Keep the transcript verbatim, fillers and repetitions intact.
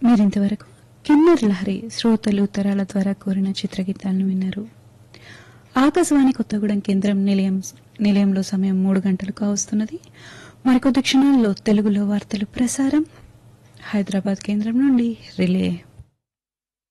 మీరింతవరకు కిన్నర్ లహరి శ్రోతలు ఉత్తరాల ద్వారా కోరిన చిత్రగీతాలను విన్నారు. ఆకాశవాణి కొత్తగూడెం కేంద్రం నిలయం నిలయంలో సమయం మూడు గంటలు కావస్తున్నది. మరికొద్ది క్షణాల్లో తెలుగులో వార్తలు ప్రసారం హైదరాబాద్ కేంద్రం నుండి రిలే.